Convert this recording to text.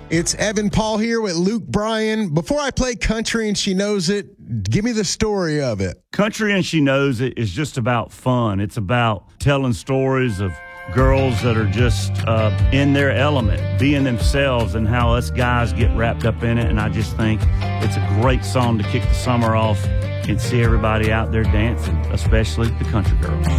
It's Evan Paul here with Luke Bryan. Before I play Country and She Knows It, give me the story of it. Country and She Knows It is just about fun. It's about telling stories of girls that are just in their element, being themselves, and how us guys get wrapped up in it. And I just think it's a great song to kick the summer off and see everybody out there dancing, especially the country girls.